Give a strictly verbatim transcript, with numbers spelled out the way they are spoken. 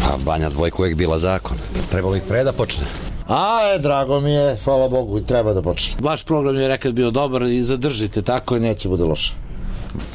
Pa Banja dvojka uvijek bila zakon. Trebalo ih pre da počne. A, e, drago mi je, hvala Bogu, treba da počne. Vaš program je nekad bio dobar i zadržite tako. Neće bude loše.